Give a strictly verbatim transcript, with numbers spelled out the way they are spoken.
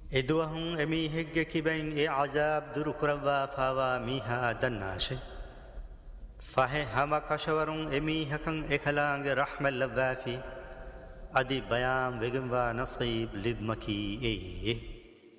إدوهم أمي هج كبين إي عذاب در كروا فاوا ميها دناشي فاه هما كشورون أمي هكن إكلانگ رحم اللوافي أدي بيام وگم و نصيب لب مكي إيه